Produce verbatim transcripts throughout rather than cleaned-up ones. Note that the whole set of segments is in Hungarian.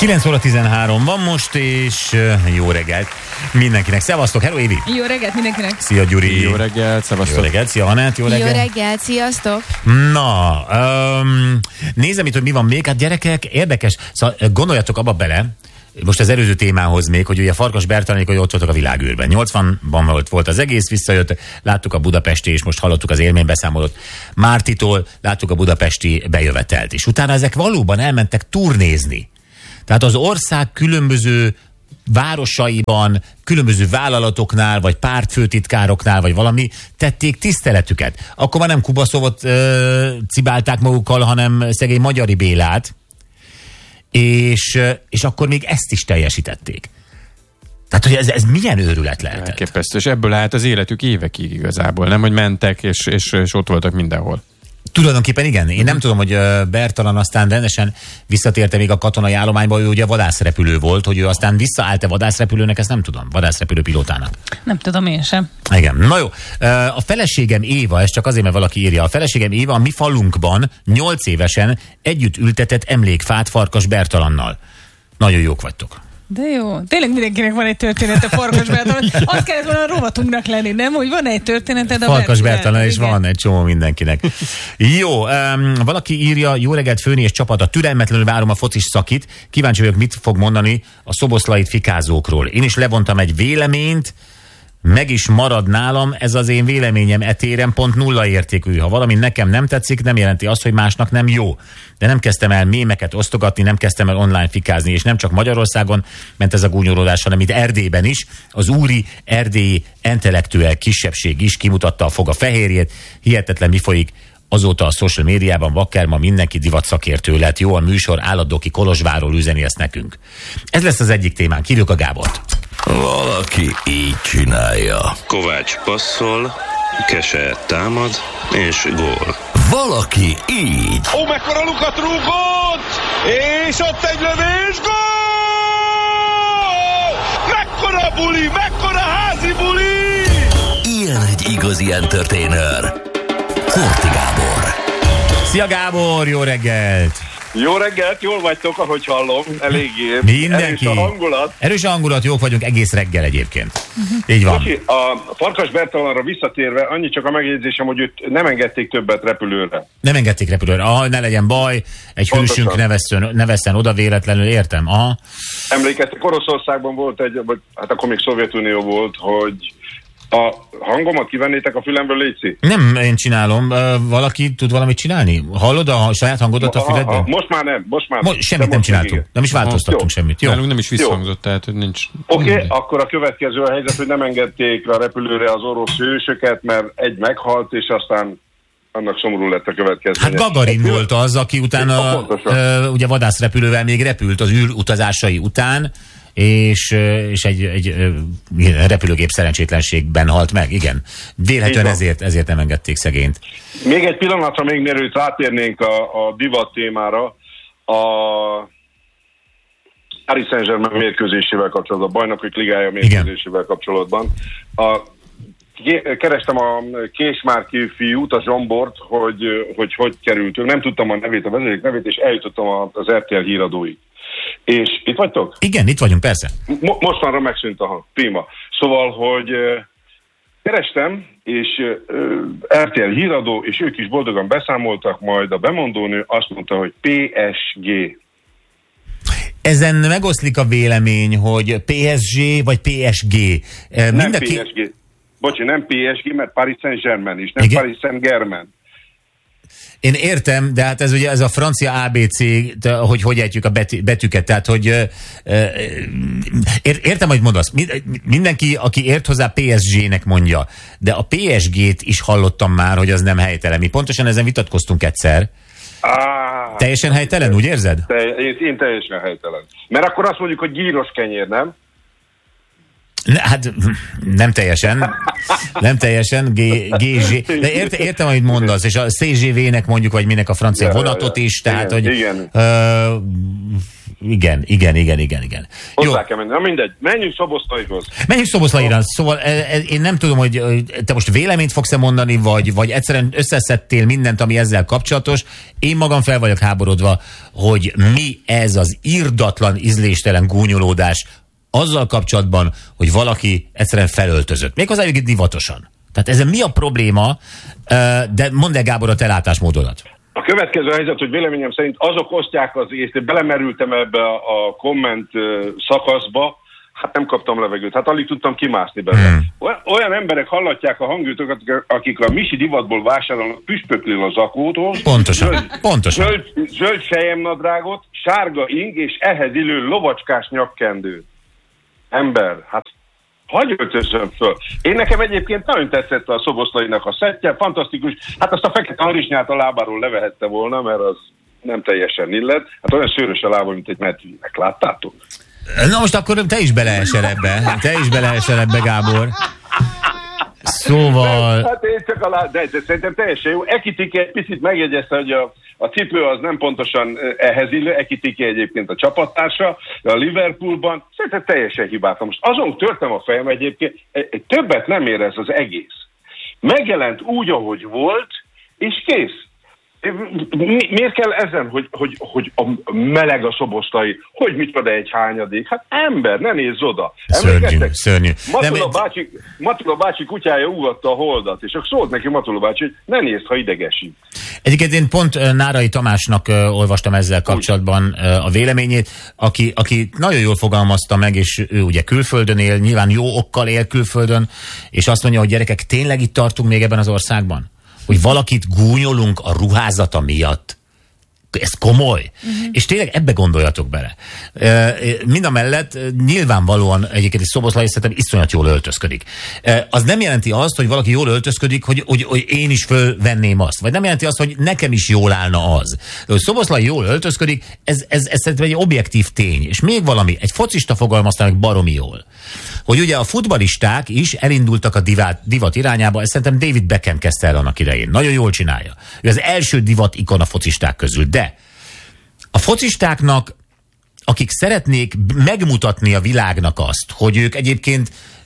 kilenc óra tizenhárom van most, és jó reggelt mindenkinek. Szevasztok, hello Évi! Jó reggelt mindenkinek! Szia Gyuri! Jó reggelt, szevasztok! Jó reggelt, szia Anett, jó reggelt! Jó reggelt, sziasztok! Na, um, nézem itt, hogy mi van még. Hát gyerekek, érdekes. Szóval gondoljatok abba bele, most az előző témához még, hogy ugye Farkas Bertalanék, hogy ott voltak a világűrben. nyolcvanban volt, volt az egész, visszajött, láttuk a budapesti, és most hallottuk az élménybeszámolót Mártitól, láttuk a budapesti bejövetelt. És utána ezek valóban elmentek turnézni. Tehát az ország különböző városaiban, különböző vállalatoknál, vagy pártfőtitkároknál, vagy valami tették tiszteletüket. Akkor már nem Kubaszovot ö, cibálták magukkal, hanem szegény Magyari Bélát, és, és akkor még ezt is teljesítették. Tehát, hogy ez, ez milyen őrület lehetett? Elképesztő, és ebből állt az életük évekig igazából, nem, hogy mentek, és, és, és ott voltak mindenhol. Tulajdonképpen igen. Én nem tudom, hogy Bertalan aztán rendesen visszatérte még a katonai állományba, ő ugye vadászrepülő volt, hogy ő aztán visszaállt-e vadászrepülőnek, ezt nem tudom, vadászrepülő pilótának. Nem tudom én sem. Igen, na jó. A feleségem Éva, ez csak azért, mert valaki írja, a feleségem Éva a mi falunkban nyolc évesen együtt ültetett emlékfát Farkas Bertalannal. Nagyon jók vagytok. De jó. Tényleg mindenkinek van egy története Farkas Bertalan. Azt kellett volna a rovatunknak lenni, nem? Hogy van egy történeted a Farkas Bertalan, és van egy csomó mindenkinek. Jó, um, valaki írja, jó reggelt Főni és csapata, türelmetlenül várom a focis szakit. Kíváncsi vagyok, mit fog mondani a szoboszlait fikázókról. Én is levontam egy véleményt, meg is marad nálam, ez az én véleményem etéren pont nulla értékű. Ha valami nekem nem tetszik, nem jelenti azt, hogy másnak nem jó. De nem kezdtem el mémeket osztogatni, nem kezdtem el online fikázni, és nem csak Magyarországon ment ez a gúnyolódás, hanem itt Erdélyben is. Az úri erdélyi intellektuel kisebbség is kimutatta a foga fehérjét. Hihetetlen, mi folyik azóta a social médiában, vakker, ma mindenki divatszakértő lett. Jó a műsor, Állatdoki Kolozsvárról üzeni ezt nekünk. Ez lesz az egyik témánk. Hívjuk a Gábort. Valaki így csinálja. Kovács passzol, Kese támad, és gól. Valaki így. Ó, mekkora lukat rúgott! És ott egy lövés, gól! Mekkora buli, mekkora házi buli! Ilyen egy igazi entertainer. Horthy Gábor. Szia Gábor, jó reggelt! Jó reggelt, jól vagytok, ahogy hallom, eléggé. Mindenki. Erős a hangulat. Erős a hangulat, jók vagyunk egész reggel egyébként. Uh-huh. Így van. Bocsi, a Farkas Bertalanra visszatérve, annyi csak a megjegyzésem, hogy őt nem engedték többet repülőre. Nem engedték repülőre. Aha, ne legyen baj, egy Pontosan. hősünk nevesszen, nevesszen oda véletlenül, értem. Aha. Emlékeztek, Oroszországban volt egy, vagy hát akkor még Szovjetunió volt, hogy a hangomat kivennétek a fülemből, létszik? Nem, én csinálom. Valaki tud valamit csinálni? Hallod a saját hangodat a füledben? Most már nem, most már Mo- semmit nem csináltunk. Nem is változtattunk semmit. Jó. Nálunk nem is visszhangzott, tehát hogy nincs. Oké, okay, akkor a következő a helyzet, hogy nem engedték a repülőre az orosz hősöket, mert egy meghalt, és aztán annak szomorú lett a következő. Hát Gagarin volt az, aki utána uh, ugye vadászrepülővel még repült az űrutazásai után, és, és egy, egy repülőgép szerencsétlenségben halt meg, igen. Vélhetően ezért, ezért nem engedték szegényt. Még egy pillanatra, még mielőtt rátérnénk a, a divat témára, a Paris Saint-Germain mérkőzésével kapcsolatban, a Bajnokok Ligája mérkőzésével kapcsolatban. A, kerestem a Késmárki fiút, a Zsombort, hogy, hogy hogy kerültünk. Nem tudtam a nevét, a vezeték nevét, és eljutottam az er té el híradóig. És itt vagytok? Igen, itt vagyunk, persze. Mo- mostanra megszűnt a hang. Prima. Szóval, hogy uh, kerestem, és uh, er té el híradó, és ők is boldogan beszámoltak, majd a bemondónő azt mondta, hogy pé es gé. Ezen megoszlik a vélemény, hogy pé es gé vagy pé es gé. Mind nem pé es gé. Bocsi, nem pé es gé, mert Paris Saint-Germain is, nem Igen? Paris Saint-Germain. Én értem, de hát ez ugye ez a francia á bé cé, hogy hogy ejtjük a betűket, tehát hogy értem, hogy mondasz. Mindenki, aki ért hozzá pé es gének mondja, de a pé es gét is hallottam már, hogy az nem helytelen. Mi pontosan ezen vitatkoztunk egyszer. Ah, teljesen helytelen, úgy érzed? Te, én, én teljesen helytelen. Mert akkor azt mondjuk, hogy gyíros kenyér, nem? Ne, hát nem teljesen, nem teljesen, gé gé de ért, értem, amit mondasz, és a cé gé vé-nek mondjuk, vagy minek a francia ja, vonatot ja, is, tehát, igen, hogy igen. Uh, Igen, igen, igen, igen, igen. Hozzá Jó. kell menni. Na mindegy, menjünk Szoboszlaihoz. Menjünk Szoboszlaira. Szóval én nem tudom, hogy te most véleményt fogsz-e mondani, vagy, vagy egyszerűen összeszedtél mindent, ami ezzel kapcsolatos. Én magam fel vagyok háborodva, hogy mi ez az irdatlan, ízléstelen gúnyolódás azzal kapcsolatban, hogy valaki egyszerűen felöltözött. Méghozzá egyébként divatosan. Tehát ezen mi a probléma, de mondd el, Gábor, a te látásmódodat. A következő helyzet, hogy véleményem szerint azok osztják az észt, belemerültem ebbe a komment szakaszba, hát nem kaptam levegőt, hát alig tudtam kimászni belőle. Hmm. Olyan emberek hallatják a hangjukat, akik a Misi divatból vásárolnak püspöklil a zakótól. Pontosan, zöld, pontosan. Zöld, zöld selyemnadrágot, sárga ing és ehhez illő lovacskás nyakkendő. Ember, hát hagyj öltözzön föl. Én nekem egyébként nagyon tetszett a Szoboszlainak a szettje, fantasztikus. Hát azt a fekete harisnyát a lábáról levehette volna, mert az nem teljesen illet. Hát olyan szőrös a lába, mint egy medvének. Láttátok? Na most akkor te is beleesel ebbe. Te is beleesel ebbe, Gábor. Szóval... Hát én csak a lá... de, de szerintem teljesen jó. Ekitike egy picit megjegyezte, hogy a, a cipő az nem pontosan ehhez illő. Ekitike egyébként a csapattársa, a Liverpoolban. Szerintem teljesen hibátlan. Most azon törtem a fejem egyébként, többet nem ér ez az egész. Megjelent úgy, ahogy volt, és kész. Mi, miért kell ezen, hogy, hogy, hogy a meleg a Szoboszlai, hogy micsoda egy hányadik? Hát ember, ne nézz oda. Szörnyű, szörnyű. Matula, Nem, bácsi, Matula bácsi kutyája ugatta a holdat, és akkor szólt neki Matula bácsi, hogy ne nézd, ha idegesít. Egyébként én pont Nárai Tamásnak uh, olvastam ezzel kapcsolatban uh, a véleményét, aki, aki nagyon jól fogalmazta meg, és ő ugye külföldön él, nyilván jó okkal él külföldön, és azt mondja, hogy gyerekek, tényleg itt tartunk még ebben az országban? Hogy valakit gúnyolunk a ruházata miatt. Ez komoly. Uh-huh. És tényleg ebbe gondoljatok bele. Mindamellett nyilvánvalóan egyébként egy Szoboszlai szerintem iszonyat jól öltözködik. Az nem jelenti azt, hogy valaki jól öltözködik, hogy, hogy, hogy én is fölvenném azt. Vagy nem jelenti azt, hogy nekem is jól állna az. De hogy Szoboszlai jól öltözködik, ez, ez, ez szerintem egy objektív tény. És még valami, egy focista fogalmazta meg baromi jól. Hogy ugye a futballisták is elindultak a divat, divat irányába, ezt szerintem David Beckham kezdte el annak idején. Nagyon jól csinálja. Ő az első divat ikon a focisták közül. De a focistáknak, akik szeretnék megmutatni a világnak azt, hogy ők egyébként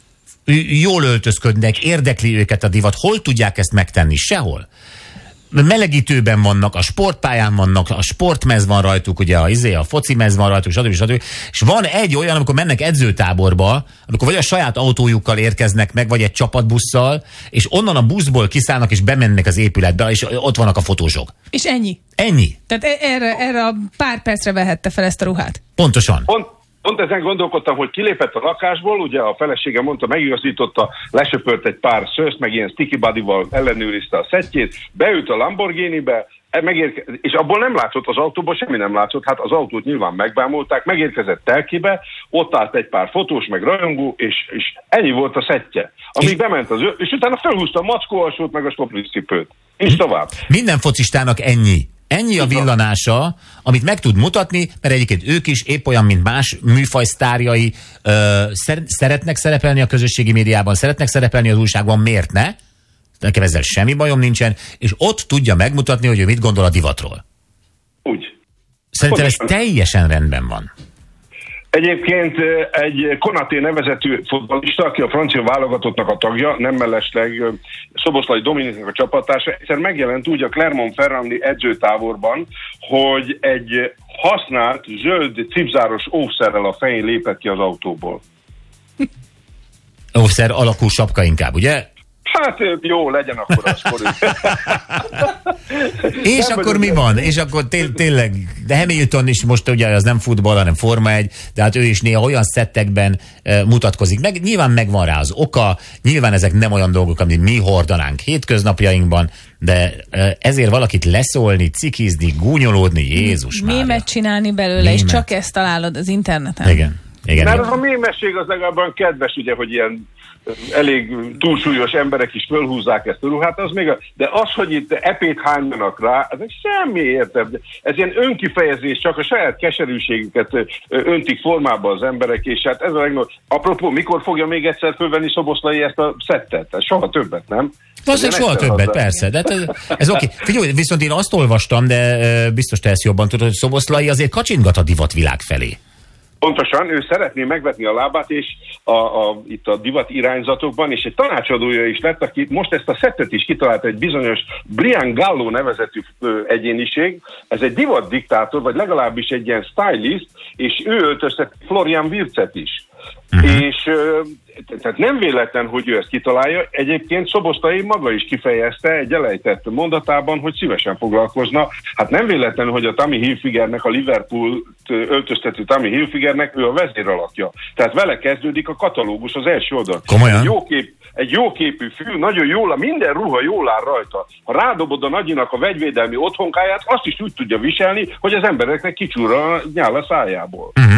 jól öltözködnek, érdekli őket a divat, hol tudják ezt megtenni? Sehol. Melegítőben vannak, a sportpályán vannak, a sportmez van rajtuk, ugye a, izé, a focimez van rajtuk, stb. stb. És van egy olyan, amikor mennek edzőtáborba, amikor vagy a saját autójukkal érkeznek meg, vagy egy csapatbusszal, és onnan a buszból kiszállnak, és bemennek az épületbe, és ott vannak a fotósok. És ennyi. Ennyi. Tehát erre, erre a pár percre vehette fel ezt a ruhát. Pontosan. Pont, pont ezen gondolkodtam, hogy kilépett a lakásból, ugye a felesége mondta, megigazította, lesöpört egy pár szőzt, meg ilyen sticky bodyval ellenőrizte a szettjét, beült a Lamborghinibe, megérke- és abból nem látszott az autóból, semmi nem látszott, hát az autót nyilván megbámolták, megérkezett telkibe, ott állt egy pár fotós, meg rajongó, és, és ennyi volt a szettje. Amíg bement az ő, és utána felhúzta a mackó alsót, meg a stoplicipőt. És tovább. Minden focistának ennyi. Ennyi a villanása, amit meg tud mutatni, mert egyébként ők is épp olyan, mint más műfajsztárjai ö, szer- szeretnek szerepelni a közösségi médiában, szeretnek szerepelni az újságban, miért ne? Nekem ezzel semmi bajom nincsen, és ott tudja megmutatni, hogy ő mit gondol a divatról. Úgy. Szerintem ez Pontosan. teljesen rendben van. Egyébként egy Konaté nevezetű futballista, aki a francia válogatottnak a tagja, nem mellesleg Szoboszlai Dominiknak a csapattársa, egyszer megjelent úgy a Clermont-Ferrandi edzőtáborban, hogy egy használt zöld cipzáros óvszerrel a fején lépett ki az autóból. Óvszer alakú sapka inkább, ugye? Hát jó, legyen akkor az korú. És nem akkor mi van? És akkor té- tényleg, de Hamilton is most ugye az nem futball, hanem Forma egy, de hát ő is néha olyan szettekben e, mutatkozik. Meg, nyilván megvan rá az oka, nyilván ezek nem olyan dolgok, amit mi hordanánk hétköznapjainkban, de e, ezért valakit leszólni, cikizni, gúnyolódni, Jézus Mária. Mémet csinálni belőle, Mémet. És csak ezt találod az interneten. Igen. Igen. Mert az a mémesség az legalább kedves, ugye, hogy ilyen elég túlsúlyos emberek is fölhúzzák ezt a ruhát, az még a, de az, hogy itt epét hányjanak rá, ez semmi értelme. Ez ilyen önkifejezés, csak a saját keserűségüket öntik formába az emberek, és hát ez a legnagyobb. Apropó, mikor fogja még egyszer fölvenni Szoboszlai ezt a szettet? Soha többet, nem? Valószínűleg soha többet, hozzá. Persze. De ez, ez oké. Figyelj, viszont én azt olvastam, de biztos te ezt jobban tudod, hogy Szoboszlai azért kacsintgat a divatvilág felé. Pontosan, ő szeretné megvetni a lábát, és a, a, itt a divat irányzatokban, és egy tanácsadója is lett, aki most ezt a szettet is kitalálta, egy bizonyos Brian Gallo nevezetű ö, egyéniség. Ez egy divat diktátor, vagy legalábbis egy ilyen stylist, és ő öltöztet Florian Wirtzet is. Uh-huh. És ö, tehát nem véletlen, hogy ő ezt kitalálja. Egyébként Szoboszlai maga is kifejezte egy elejtett mondatában, hogy szívesen foglalkozna. Hát nem véletlen, hogy a Tommy Hilfigernek, a Liverpool öltöztető Tommy Hilfigernek ő a vezéralakja. Tehát vele kezdődik a katalógus, az első oldal. Komolyan? Egy jó kép, egy jó képű fű, nagyon jól, minden ruha jól áll rajta. Ha rádobod a nagyinak a vegyvédelmi otthonkáját, azt is úgy tudja viselni, hogy az embereknek kicsúr a nyál a szájából. Uh-huh.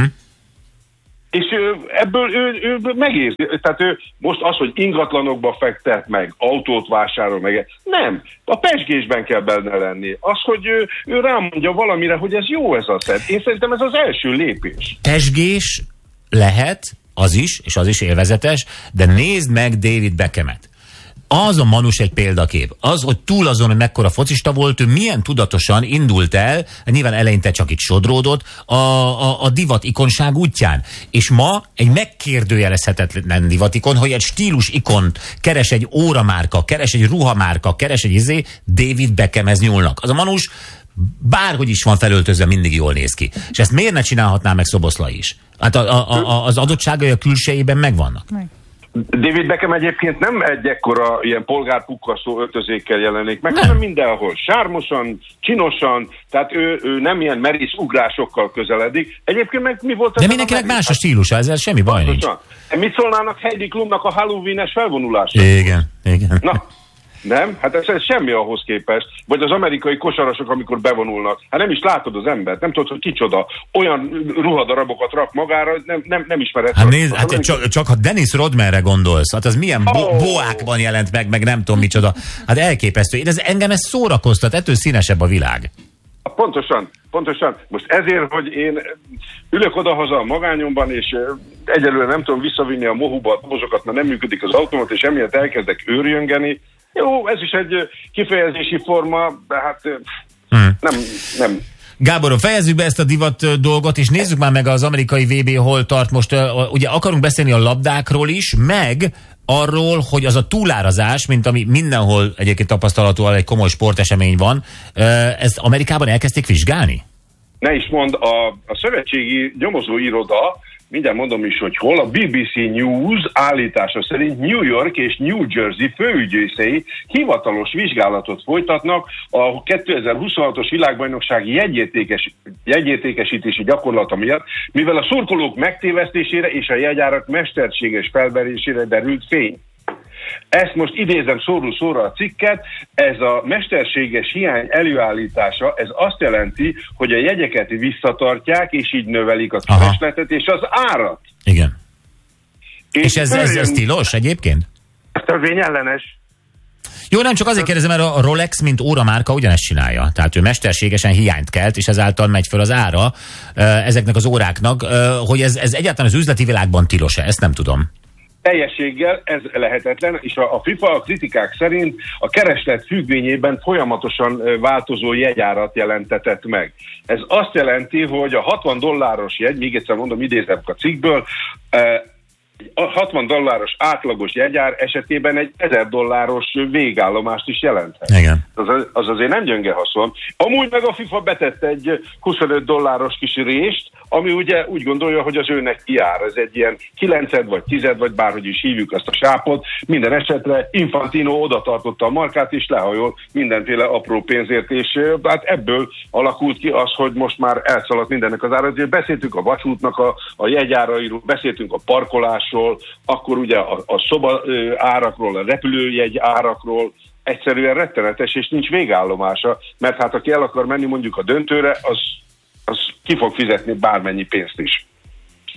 És ő, ebből ő, ő megérzi. Tehát ő most az, hogy ingatlanokba fektet meg, autót vásárol meg, nem. A pezsgésben kell benne lenni. Az, hogy ő, ő rámondja valamire, hogy ez jó ez a szed. Én szerintem ez az első lépés. Pezsgés lehet, az is, és az is élvezetes, de nézd meg David Beckhamet. Az a manus egy példakép. Az, hogy túl azon, hogy mekkora focista volt, ő milyen tudatosan indult el, nyilván eleinte csak itt sodródott, a, a, a divat ikonság útján. És ma egy megkérdőjelezhetetlen divat ikon, hogy egy stílus ikont keres egy óramárka, keres egy ruhamárka, keres egy izé, David Beckhamhez nyúlnak. Az a manus bárhogy is van felöltözve, mindig jól néz ki. És ezt miért ne csinálhatná meg Szoboszlai is? Hát a, a, a, az adottságai a külsejében megvannak. Meg. David Beckham egyébként nem egy ekkora ilyen polgárpukkasztó öltözékkel jelenik meg, hanem mindenhol. Sármosan, csinosan, tehát ő, ő nem ilyen merész ugrásokkal közeledik. Egyébként meg mi volt ez? De mindenkinek más a stílusa, ezzel semmi baj nincs. Mit szólnának Heidi Klumnak a Halloween-es felvonulásra? Igen, igen. Na, nem? Hát ez, ez semmi ahhoz képest. Vagy az amerikai kosarasok, amikor bevonulnak. Hát nem is látod az embert, nem tudod, hogy kicsoda. Olyan ruhadarabokat rak magára, nem, nem, nem ismered. Hát nézd, hát amerikai... csak, csak ha Dennis Rodmanre gondolsz, hát az milyen bo- oh. boákban jelent meg, meg nem tudom micsoda. Hát elképesztő. Én ez, engem ez szórakoztat, ettől színesebb a világ. Pontosan, pontosan. Most ezért, hogy én ülök odahaza a magányomban, és egyelőre nem tudom visszavinni a mohuba a dobozokat, mert nem működik az automat, és emiatt elkezdek őrjöngeni. Jó, ez is egy kifejezési forma, de hát hmm. nem, nem. Gábor, fejezzük be ezt a divat dolgot, és nézzük már meg az amerikai vé bé hol tart. Most ugye akarunk beszélni a labdákról is, meg arról, hogy az a túlárazás, mint ami mindenhol egyébként tapasztalható, egy komoly sportesemény van, ezt Amerikában elkezdték vizsgálni? Ne is mondd, a, a szövetségi nyomozóiroda, mindjárt mondom is, hogy hol, a bé bé cé News állítása szerint New York és New Jersey főügyészei hivatalos vizsgálatot folytatnak a kétezer-huszonhatos világbajnoksági jegyértékes, jegyértékesítési gyakorlata miatt, mivel a szurkolók megtévesztésére és a jegyárak mesterséges felverésére derült fény. Ezt most idézem szóró szóra a cikket, ez a mesterséges hiány előállítása, ez azt jelenti, hogy a jegyeket visszatartják, és így növelik a keresletet és az árat. Igen. És, és ez, ez, ez tilos egyébként? Ez törvényellenes. Jó, nem csak azért kérdezem, mert a Rolex, mint óramárka ugyanezt csinálja. Tehát ő mesterségesen hiányt kelt, és ezáltal megy föl az ára ezeknek az óráknak, hogy ez, ez egyáltalán az üzleti világban tilos-e, ezt nem tudom. Teljességgel ez lehetetlen, és a, a FIFA a kritikák szerint a kereslet függvényében folyamatosan változó jegyárat jelentetett meg. Ez azt jelenti, hogy a hatvan dolláros jegy, még egyszer mondom, idézem a cikkből, a hatvan dolláros átlagos jegyár esetében egy ezer dolláros végállomást is jelenthet. Igen. Az, az azért nem gyönge haszon. Amúgy meg a FIFA betett egy huszonöt dolláros kis rést, ami ugye úgy gondolja, hogy az őnek jár. Ez egy ilyen kilenced vagy tízed, vagy bárhogy is hívjuk azt a sápot. Minden esetre Infantino oda tartotta a markát, és lehajol mindenféle apró pénzért, és hát ebből alakult ki az, hogy most már elszaladt mindennek az ára. Beszéltünk a vasútnak a, a jegyárairól, beszéltünk a parkolásról, akkor ugye a, a szoba árakról, a repülőjegy árakról, egyszerűen rettenetes, és nincs végállomása, mert hát aki el akar menni mondjuk a döntőre, az, az ki fog fizetni bármennyi pénzt is.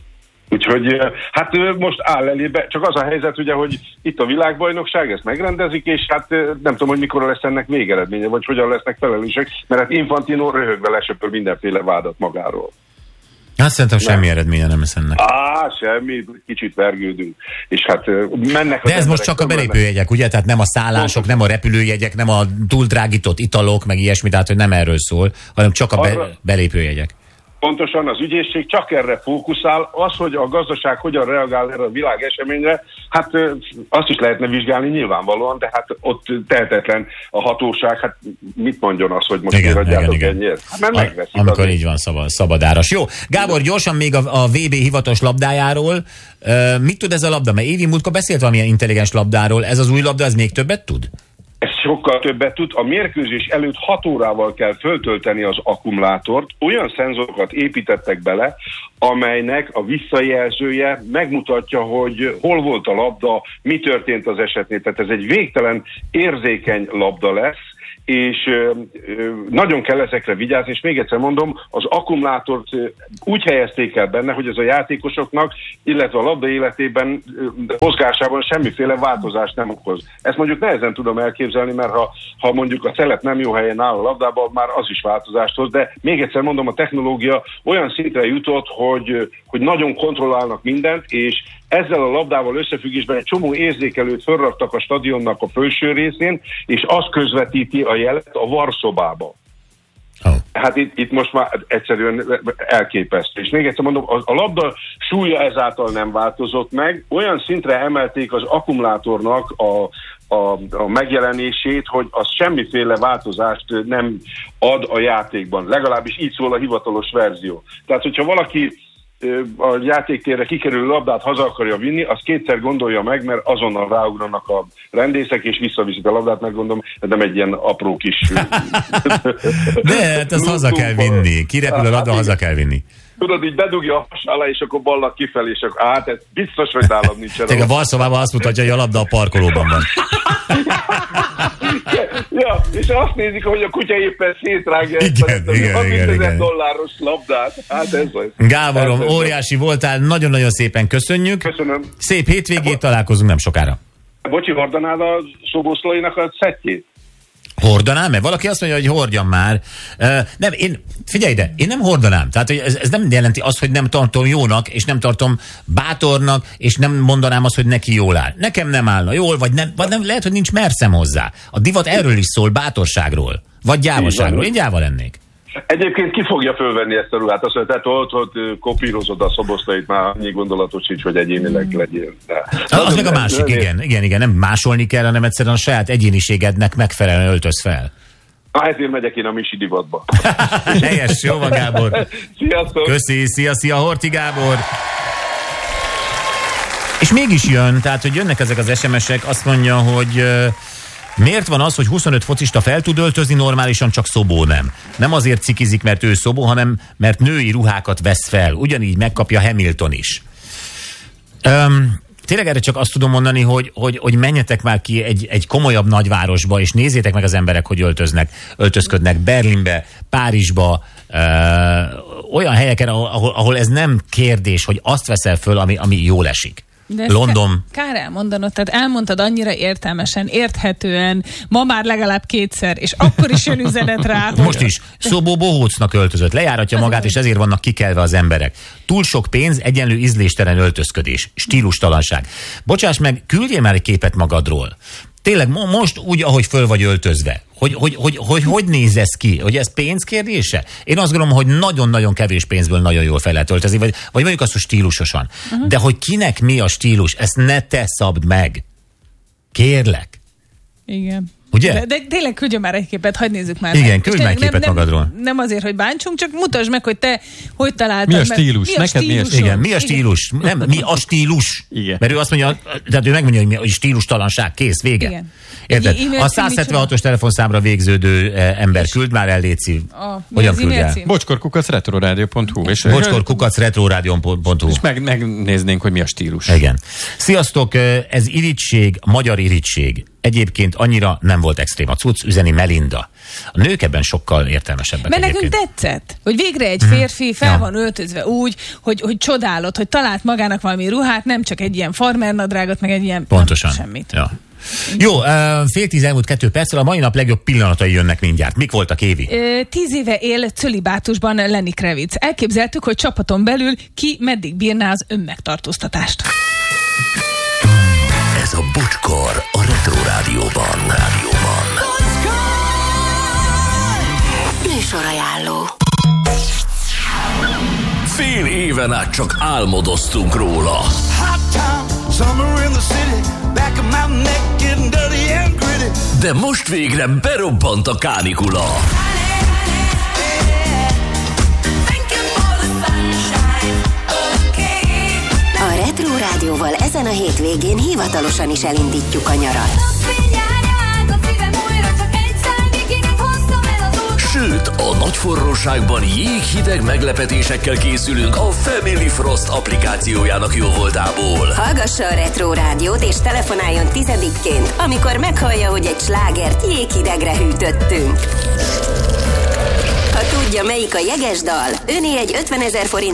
Úgyhogy hát most áll elébe, csak az a helyzet ugye, hogy itt a világbajnokság, ezt megrendezik, és hát nem tudom, hogy mikor lesz ennek végeredménye, vagy hogyan lesznek felelősek, mert hát Infantino röhögve lesöpör mindenféle vádat magáról. Hát szerintem semmi nem. eredménye nem lesz ennek. Á, semmi, kicsit vergődünk. És hát mennek. De ez most csak a belépőjegyek, ugye? Tehát nem a szállások, nem a repülőjegyek, nem a túldrágított italok, meg ilyesmi, tehát hogy nem erről szól, hanem csak a be- belépőjegyek. Pontosan az ügyészség csak erre fókuszál. Az, hogy a gazdaság hogyan reagál erre a világ eseményre, hát azt is lehetne vizsgálni nyilvánvalóan, de hát ott tehetetlen a hatóság, hát mit mondjon az, hogy most adjátok ennyit? Hát mert megveszik. Amikor így van, szabad, szabadáras. Jó, Gábor, gyorsan még a, a vé bé hivatalos labdájáról. Uh, mit tud ez a labda? Mert Évi múltkor beszélt valamilyen intelligens labdáról. Ez az új labda, ez még többet tud? Ez sokkal többet tud. A mérkőzés előtt hat órával kell föltölteni az akkumulátort. Olyan szenzorokat építettek bele, amelynek a visszajelzője megmutatja, hogy hol volt a labda, mi történt az esetnél. Tehát ez egy végtelen érzékeny labda lesz, és ö, ö, nagyon kell ezekre vigyázni, és még egyszer mondom, az akkumulátort ö, úgy helyezték el benne, hogy ez a játékosoknak, illetve a labda életében, ö, mozgásában semmiféle változást nem okoz. Ezt mondjuk nehezen tudom elképzelni, mert ha, ha mondjuk a szelet nem jó helyen áll a labdában, már az is változást hoz, de még egyszer mondom, a technológia olyan szintre jutott, hogy, hogy nagyon kontrollálnak mindent, és ezzel a labdával összefüggésben egy csomó érzékelőt fölraktak a stadionnak a felső részén, és az közvetíti a jelet a varszobába. Oh. Hát itt, itt most már egyszerűen elképesztő. És még egyszer mondom, a, a labda súlya ezáltal nem változott meg. Olyan szintre emelték az akkumulátornak a, a, a megjelenését, hogy az semmiféle változást nem ad a játékban. Legalábbis így szól a hivatalos verzió. Tehát, hogyha valaki a játéktérre kikerülő labdát haza akarja vinni, azt kétszer gondolja meg, mert azonnal ráugranak a rendészek, és visszaviszik a labdát, meg gondolom, ez nem egy ilyen apró kis... De hát azt haza kell vinni. Kirepül a labda, haza kell vinni. Tudod, így bedugja a has alá, és akkor ballag kifelé, és akkor hát ez biztos, hogy nálam nincsen. Tényleg a Varszobában azt mutatja, hogy a labda a parkolóban van. Ja, és azt nézik, hogy a kutya éppen szétrágja ezt a harmincezer dolláros labdát. Hát ez az. Gáborom, óriási voltál, nagyon-nagyon szépen köszönjük. Köszönöm. Szép hétvégét, találkozunk nem sokára. Bocsi, hordanád a Szoboszlainak a szettjét? Hordanám? Mert valaki azt mondja, hogy hordjam már. Uh, nem, én, figyelj ide, én nem hordanám. Tehát ez, ez nem jelenti azt, hogy nem tartom jónak, és nem tartom bátornak, és nem mondanám azt, hogy neki jól áll. Nekem nem állna jól, vagy nem, vagy nem lehet, hogy nincs merszem hozzá. A divat erről is szól, bátorságról, vagy gyávaságról. Én gyáva lennék. Egyébként ki fogja fölvenni ezt a ruhát? Azt mondja, tehát ott, ott kopírozod a Szoboszlait, már annyi gondolatot sincs, hogy egyénileg legyél. De. Az meg a másik, igen, igen, igen, nem másolni kell, hanem egyszerűen a saját egyéniségednek megfelelően öltöz fel. Na, ezért megyek én a Misi divatba. Helyes, jó van, Gábor. Sziasztok. Köszi, szia, szia, Horthy Gábor. És mégis jön, tehát, hogy jönnek ezek az es em esek, azt mondja, hogy... Miért van az, hogy huszonöt focista fel tud öltözni normálisan, csak Szobó nem? Nem azért cikizik, mert ő Szobó, hanem mert női ruhákat vesz fel. Ugyanígy megkapja Hamilton is. Um, tényleg erre csak azt tudom mondani, hogy, hogy, hogy menjetek már ki egy, egy komolyabb nagyvárosba, és nézzétek meg az emberek, hogy öltöznek, öltözködnek Berlinbe, Párizsba, uh, olyan helyeken, ahol, ahol ez nem kérdés, hogy azt veszel föl, ami, ami jól esik. De London. Kár elmondanod, tehát elmondtad annyira értelmesen, érthetően, ma már legalább kétszer, és akkor is jön üzenet rá. Most is. Szobó bohócnak öltözött, lejáratja az magát, és ezért vannak kikelve az emberek. Túl sok pénz, egyenlő ízléstelen öltözködés, stílustalanság. Bocsáss meg, küldjél már egy képet magadról. Tényleg most úgy, ahogy föl vagy öltözve. Hogy hogy, hogy, hogy hogy néz ez ki? Hogy ez pénz kérdése? Én azt gondolom, hogy nagyon-nagyon kevés pénzből nagyon jól fel lehet öltözni, vagy, vagy mondjuk azt, hogy stílusosan. Uh-huh. De hogy kinek mi a stílus, ezt ne te szabd meg. Kérlek. Igen. Ugye? De, de tényleg küldjön már egy képet, hagyd nézzük már. Igen, meg. Küldj már egy képet nem, magadról. Nem, nem azért, hogy bántsunk, csak mutasd meg, hogy te hogy találtad. Mi a stílus? Mi a Neked mi a stílus? Igen, mi a stílus? Nem, mi a stílus? Igen. Mert ő azt mondja, tehát ő megmondja, hogy mi a stílustalanság, kész, vége. Igen. Érted? A száz hetvenhatos telefonszámra végződő ember küld már el, léci. Hogyan küld el? bocskor kukac retroradio pont hu. bocskor kukac retroradio pont hu. És meg, megnéznénk, hogy mi a stílus. Igen. Sziasztok, ez irigység, magyar irigység. egyébként annyira nem volt extrém a cucc, üzeni Melinda. A nők ebben sokkal értelmesebbek. Mert egyébként. nekünk tetszett, hogy végre egy férfi fel Ja. van öltözve úgy, hogy, hogy csodálod, hogy talált magának valami ruhát, nem csak egy ilyen farmernadrágot, meg egy ilyen... Pontosan. Nem, semmit. Ja. Jó, uh, fél tíz elmúlt kettő perccel, a mai nap legjobb pillanatai jönnek mindjárt. Mik voltak, Évi? Ö, Tíz éve él cölibátusban Lenny Kravitz. Elképzeltük, hogy csapaton belül ki meddig bírná az önmegtartóztatást. Ez a Bocskor a Retro Rádióban. Rádióban. Műsorajánló. Fél éven át csak álmodoztunk róla. De most végre berobbant a kánikula. A Retro Rádióval ezen a hétvégén hivatalosan is elindítjuk a nyarat. Sőt, a nagy forróságban jéghideg meglepetésekkel készülünk a Family Frost applikációjának jóvoltából. Hallgassa a Retro Rádiót és telefonáljon tizedikként, amikor meghallja, hogy egy slágert jéghidegre hűtöttünk. Ha tudja, melyik a jeges dal, öné egy ötvenezer forint